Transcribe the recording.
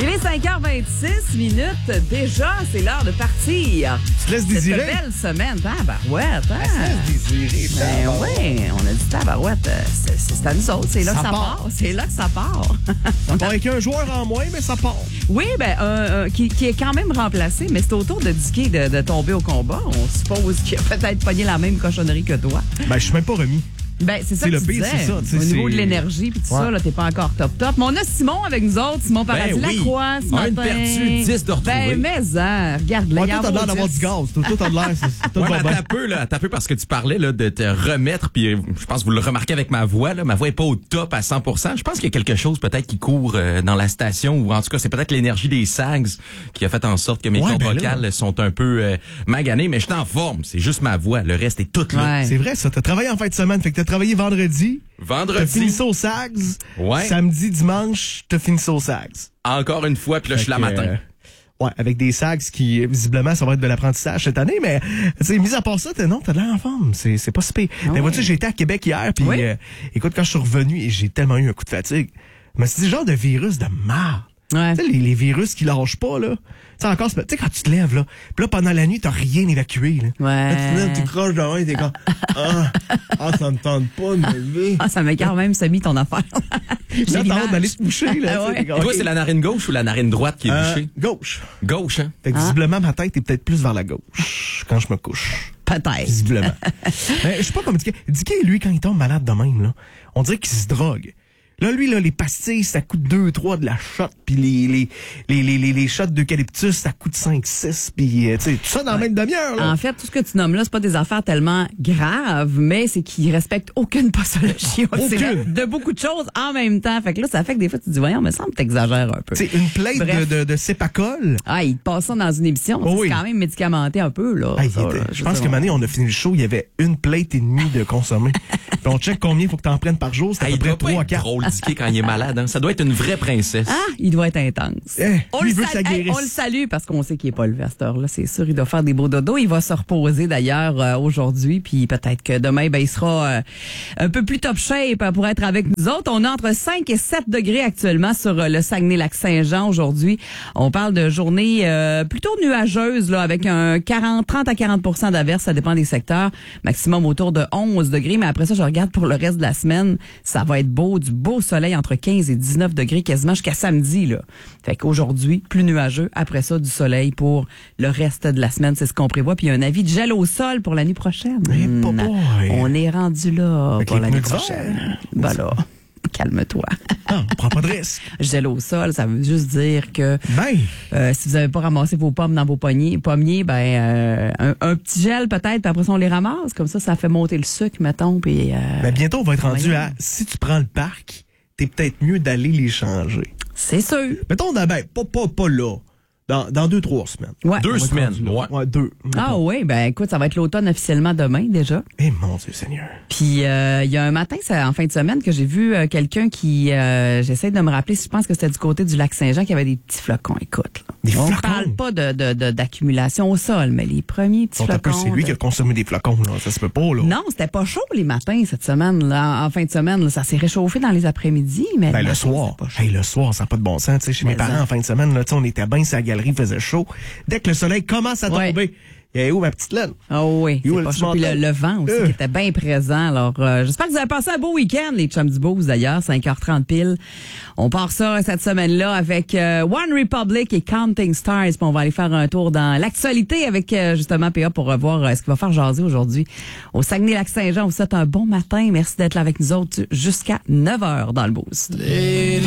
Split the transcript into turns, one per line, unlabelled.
Il est 5h26 minutes. Déjà, c'est l'heure de partir.
Tu te laisses désirer?
Cette belle semaine. Tabarouette, hein?
Tu te laisses désirer.
Ben oui, on a dit tabarouette. C'est à nous autres. C'est là que ça part. C'est là que ça part.
Ça part avec un joueur en moins, mais ça part.
Oui, ben, qui est quand même remplacé, mais c'est au tour de Dicky de tomber au combat. On suppose qu'il a peut-être pogné la même cochonnerie que toi.
Ben, je suis même pas remis.
Ben, c'est ça
C'est
que
le
tu
pire,
disais.
c'est ça.
Au niveau de l'énergie puis tout ça, là, t'es pas encore top. Mais on a Simon avec nous autres. Simon Paradis-Lacroix, ce matin.
Un de perdu, 10 de retrouvé.
Ben, mais regarde-le.
Toi, t'as l'air d'avoir du gaz. Toi, t'as l'air. Tout
Ouais,
va
mais
bien.
t'as peu parce que tu parlais là, de te remettre, puis je pense que vous le remarquez avec ma voix. Là, ma voix est pas au top à 100%. Je pense qu'il y a quelque chose peut-être qui court dans la station, ou en tout cas, c'est peut-être l'énergie des sags qui a fait en sorte que mes cordes vocales sont un peu maganées, mais je suis en forme. C'est juste ma voix. Le reste est tout là.
Ouais.
C'est vrai, ça. T'as travaillé en fin de semaine. Fait que t'as travaillé vendredi. T'as fini ça au SAGS.
Ouais.
Samedi, dimanche, t'as fini ça au SAGS.
Encore une fois, puis là, je suis là matin.
Ouais, avec des SAGS qui, visiblement, ça va être de l'apprentissage cette année, mais, tu sais, mis à part ça, t'as de l'air en forme. C'est pas si pire. Mais vois-tu, j'ai été à Québec hier, puis écoute, quand je suis revenu, et j'ai tellement eu un coup de fatigue, mais c'est le genre de virus de marde.
Ouais.
Tu sais, les virus qui lâchent pas, là. Tu sais, encore, tu sais, quand tu te lèves, là, puis là, pendant la nuit, t'as rien évacué, là.
Ouais.
Là, tu te lèves, tu croches devant et t'es comme, ça me tente pas de me lever.
Ah, ça m'a quand même semi ton affaire.
Là, t'as hâte d'aller te coucher, là.
Ah ouais.
Tu sais,
Toi, c'est la narine gauche ou la narine droite qui est bouchée?
Gauche.
Gauche, hein?
Fait que visiblement, ma tête est peut-être plus vers la gauche quand je me couche.
Peut-être.
Visiblement. Mais je sais pas comment Dicky. Dicky, lui, quand il tombe malade de même, là, on dirait qu'il se drogue. Là, lui, là, les pastilles, ça coûte 2-3 de la shot, puis les shots d'eucalyptus, ça coûte 5-6, puis tu sais, tout ça dans la même demi-heure, là.
En fait, tout ce que tu nommes là, c'est pas des affaires tellement graves, mais c'est qu'ils respectent aucune posologie. De beaucoup de choses en même temps. Fait que là, ça fait que des fois, tu te dis, voyons, me semble que t'exagères un peu.
C'est une plate
Bref.
de Cepacol.
Ah, il te passe ça dans une émission.
Oh,
c'est
oui.
quand même médicamenté un peu, là.
Ah,
ça, là,
je pense que Mané, on a fini le show, il y avait une plate et demie de consommé. Puis on check combien il faut que t'en prennes par jour, c'est à
Il
peu
doit
près
pas
3-4.
être drôle, Dicky, quand il est malade. Hein? Ça doit être une vraie princesse.
Ah, il doit être intense.
Lui, il veut que ça guérisse.
On le salue parce qu'on sait qu'il est pas levé à cette heure-là. C'est sûr, il doit faire des beaux dodos. Il va se reposer d'ailleurs aujourd'hui. Puis peut-être que demain, ben, il sera un peu plus top shape pour être avec nous autres. On est entre 5 et 7 degrés actuellement sur le Saguenay-Lac-Saint-Jean aujourd'hui. On parle de journée plutôt nuageuse là, avec un 30 à 40% d'averse. Ça dépend des secteurs. Maximum autour de 11 degrés. Mais après ça, je regarde pour le reste de la semaine. Ça va être beau, du beau soleil entre 15 et 19 degrés quasiment jusqu'à samedi, là. Fait qu'aujourd'hui, plus nuageux. Après ça, du soleil pour le reste de la semaine. C'est ce qu'on prévoit. Puis il y a un avis de gel au sol pour l'année prochaine. On est rendu là
avec
pour
les
l'année
pneus
prochaine. Ben là, calme-toi.
Ah, prends pas de risque.
Gel au sol, ça veut juste dire que si vous n'avez pas ramassé vos pommes dans vos pommiers, ben un petit gel peut-être, puis après ça, on les ramasse. Comme ça fait monter le sucre, mettons. Puis,
Ben, bientôt, on va être rendu à, si tu prends le parc, t'es peut-être mieux d'aller les changer.
c'est sûr.
Mettons, pas là. Dans 2-3 semaines.
Ouais.
2 semaines.
Ouais, 2.
Ah oui, ben écoute, ça va être l'automne officiellement demain déjà.
Eh mon Dieu Seigneur.
Puis il y a un matin, en fin de semaine, que j'ai vu quelqu'un qui, j'essaie de me rappeler, je pense que c'était du côté du lac Saint-Jean, qui avait des petits flocons. Écoute, là.
Des
On
flocons?
parle pas d'accumulation au sol, mais les premiers petits flocons.
C'est lui qui a consommé des flocons, là. Ça se peut pas, là.
Non, c'était pas chaud les matins cette semaine, là, en fin de semaine. Là, ça s'est réchauffé dans les après-midi, mais
Ben, le soir. Le soir, ça n'a pas de bon sens. Tu sais, chez mes parents, en fin de semaine, là, tu sais, on était bien sur la galerie, il faisait chaud. Dès que le soleil commence à tomber, il est où ma petite laine?
Oh oui,
Il est où
c'est
le
pas
petit
chaud. Puis
manteau?
le vent aussi qui était bien présent. Alors, j'espère que vous avez passé un beau week-end, les chums du Beauce d'ailleurs, 5h30 pile. On part ça cette semaine-là avec One Republic et Counting Stars. Puis on va aller faire un tour dans l'actualité avec justement PA pour revoir ce qu'il va faire jaser aujourd'hui au Saguenay-Lac-Saint-Jean. On vous souhaite un bon matin. Merci d'être là avec nous autres jusqu'à 9h dans le Beauce.